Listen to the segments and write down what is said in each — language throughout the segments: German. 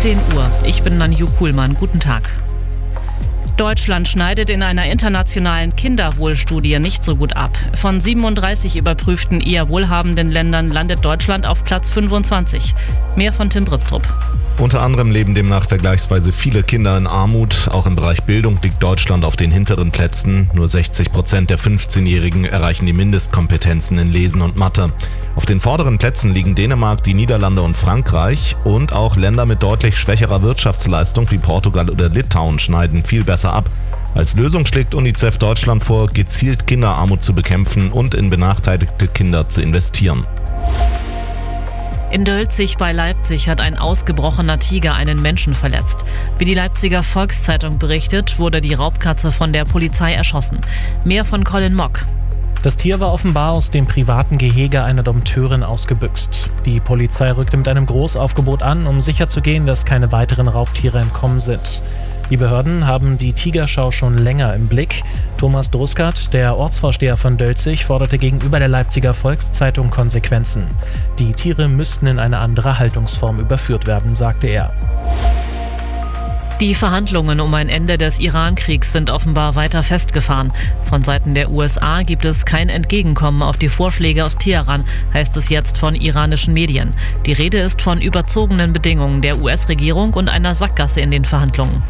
10 Uhr. Ich bin Nanju Kuhlmann. Guten Tag. Deutschland schneidet in einer internationalen Kinderwohlstudie nicht so gut ab. Von 37 überprüften eher wohlhabenden Ländern landet Deutschland auf Platz 25. Mehr von Tim Britztrup. Unter anderem leben demnach vergleichsweise viele Kinder in Armut. Auch im Bereich Bildung liegt Deutschland auf den hinteren Plätzen. Nur 60% der 15-Jährigen erreichen die Mindestkompetenzen in Lesen und Mathe. Auf den vorderen Plätzen liegen Dänemark, die Niederlande und Frankreich. Und auch Länder mit deutlich schwächerer Wirtschaftsleistung wie Portugal oder Litauen schneiden viel besser ab. Als Lösung schlägt UNICEF Deutschland vor, gezielt Kinderarmut zu bekämpfen und in benachteiligte Kinder zu investieren. In Dölzig bei Leipzig hat ein ausgebrochener Tiger einen Menschen verletzt. Wie die Leipziger Volkszeitung berichtet, wurde die Raubkatze von der Polizei erschossen. Mehr von Colin Mock. Das Tier war offenbar aus dem privaten Gehege einer Dompteurin ausgebüxt. Die Polizei rückte mit einem Großaufgebot an, um sicherzugehen, dass keine weiteren Raubtiere entkommen sind. Die Behörden haben die Tigerschau schon länger im Blick. Thomas Druskert, der Ortsvorsteher von Dölzig, forderte gegenüber der Leipziger Volkszeitung Konsequenzen. Die Tiere müssten in eine andere Haltungsform überführt werden, sagte er. Die Verhandlungen um ein Ende des Iran-Kriegs sind offenbar weiter festgefahren. Von Seiten der USA gibt es kein Entgegenkommen auf die Vorschläge aus Teheran, heißt es jetzt von iranischen Medien. Die Rede ist von überzogenen Bedingungen der US-Regierung und einer Sackgasse in den Verhandlungen.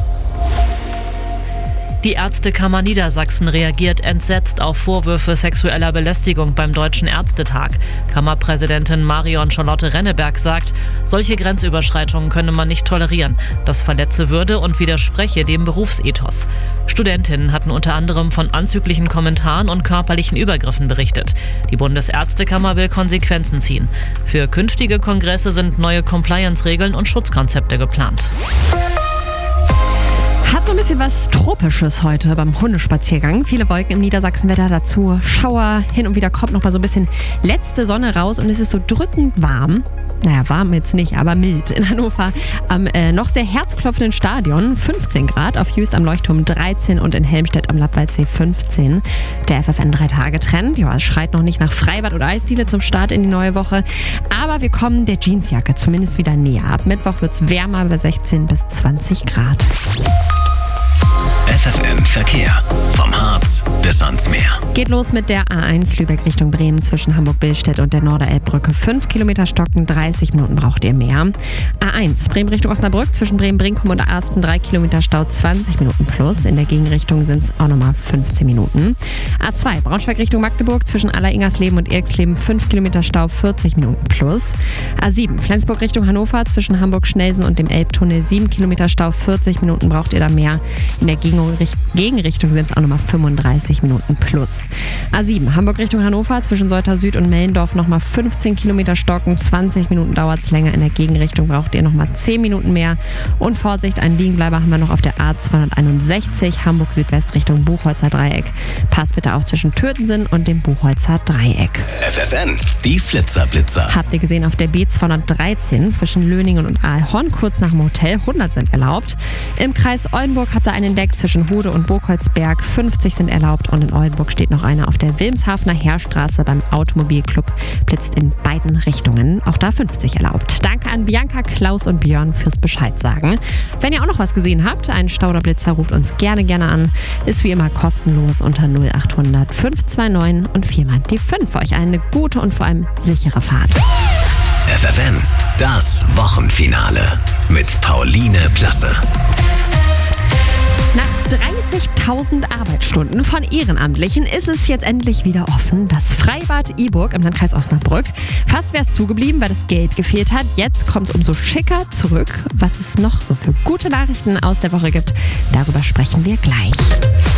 Die Ärztekammer Niedersachsen reagiert entsetzt auf Vorwürfe sexueller Belästigung beim Deutschen Ärztetag. Kammerpräsidentin Marion Charlotte Renneberg sagt, solche Grenzüberschreitungen könne man nicht tolerieren. Das verletze Würde und widerspreche dem Berufsethos. Studentinnen hatten unter anderem von anzüglichen Kommentaren und körperlichen Übergriffen berichtet. Die Bundesärztekammer will Konsequenzen ziehen. Für künftige Kongresse sind neue Compliance-Regeln und Schutzkonzepte geplant. Hat so ein bisschen was Tropisches heute beim Hundespaziergang. Viele Wolken im Niedersachsenwetter, dazu Schauer. Hin und wieder kommt noch mal so ein bisschen letzte Sonne raus und es ist so drückend warm. Naja, warm jetzt nicht, aber mild. In Hannover am noch sehr herzklopfenden Stadion 15 Grad, auf Jüst am Leuchtturm 13 und in Helmstedt am Lappwaldsee 15. Der FFN 3-Tage-Trend, ja, es schreit noch nicht nach Freibad oder Eisdiele zum Start in die neue Woche. Aber wir kommen der Jeansjacke zumindest wieder näher. Ab Mittwoch wird es wärmer bei 16 bis 20 Grad. FFN Verkehr. Vom Harz bis ans Meer. Geht los mit der A1 Lübeck Richtung Bremen zwischen Hamburg-Billstedt und der Norderelbbrücke. 5 Kilometer stocken, 30 Minuten braucht ihr mehr. A1 Bremen Richtung Osnabrück zwischen Bremen-Brinkum und Arsten 3 Kilometer Stau, 20 Minuten plus. In der Gegenrichtung sind es auch nochmal 15 Minuten. A2 Braunschweig Richtung Magdeburg zwischen Aller-Ingersleben und Eriksleben 5 Kilometer Stau, 40 Minuten plus. A7 Flensburg Richtung Hannover zwischen Hamburg-Schnelsen und dem Elbtunnel 7 Kilometer Stau, 40 Minuten braucht ihr da mehr. In der Gegenrichtung sind es auch nochmal 35 Minuten plus. A7 Hamburg Richtung Hannover zwischen Soltau Süd und Mellendorf nochmal 15 Kilometer stocken, 20 Minuten dauert es länger. In der Gegenrichtung braucht ihr nochmal 10 Minuten mehr. Und Vorsicht, einen Liegenbleiber haben wir noch auf der A261 Hamburg Südwest Richtung Buchholzer Dreieck. Passt bitte auf zwischen Tötensen und dem Buchholzer Dreieck. FFN, die Flitzer-Blitzer. Habt ihr gesehen auf der B213 zwischen Löningen und Aalhorn, kurz nach dem Hotel, 100 sind erlaubt. Im Kreis Oldenburg habt ihr einen entdeckt zwischen Hode und Burgholzberg, 50 sind erlaubt und in Oldenburg steht noch einer auf der Wilmshafener Heerstraße beim Automobilclub, blitzt in beiden Richtungen, auch da 50 erlaubt. Danke an Bianca, Klaus und Björn fürs Bescheid sagen. Wenn ihr auch noch was gesehen habt, einen Stauderblitzer, ruft uns gerne an, ist wie immer kostenlos unter 0800 529 und 4 mal die 5. Euch eine gute und vor allem sichere Fahrt. FFN, das Wochenfinale mit Pauline Plasse. Nach 30.000 Arbeitsstunden von Ehrenamtlichen ist es jetzt endlich wieder offen. Das Freibad Iburg im Landkreis Osnabrück. Fast wäre es zugeblieben, weil das Geld gefehlt hat. Jetzt kommt es umso schicker zurück. Was es noch so für gute Nachrichten aus der Woche gibt, darüber sprechen wir gleich.